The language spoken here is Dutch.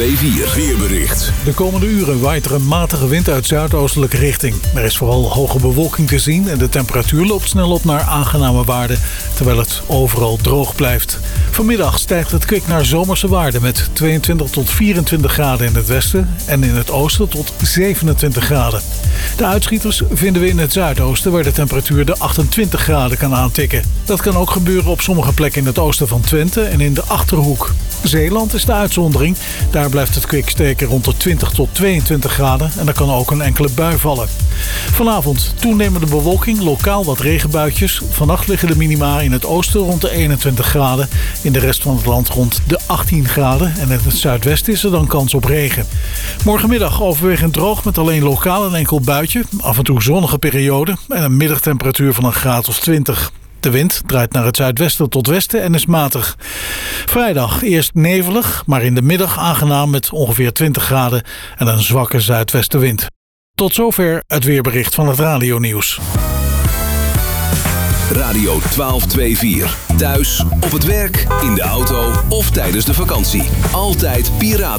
1224. Weerbericht. De komende uren waait er een matige wind uit zuidoostelijke richting. Er is vooral hoge bewolking te zien en de temperatuur loopt snel op naar aangename waarden, terwijl het overal droog blijft. Vanmiddag stijgt het kwik naar zomerse waarden met 22 tot 24 graden in het westen en in het oosten tot 27 graden. De uitschieters vinden we in het zuidoosten, waar de temperatuur de 28 graden kan aantikken. Dat kan ook gebeuren op sommige plekken in het oosten van Twente en in de Achterhoek. Zeeland is de uitzondering. Daar blijft het kwik steken rond de 20 tot 22 graden en er kan ook een enkele bui vallen. Vanavond toenemende bewolking, lokaal wat regenbuitjes. Vannacht liggen de minima in het oosten rond de 21 graden. In de rest van het land rond de 18 graden. En in het zuidwesten is er dan kans op regen. Morgenmiddag overwegend droog met alleen lokaal een enkel buitje. Af en toe zonnige periode en een middagtemperatuur van een graad of 20. De wind draait naar het zuidwesten tot westen en is matig. Vrijdag eerst nevelig, maar in de middag aangenaam met ongeveer 20 graden en een zwakke zuidwestenwind. Tot zover het weerbericht van het radionieuws. Radio 1224. Thuis, op het werk, in de auto of tijdens de vakantie. Altijd Piraten.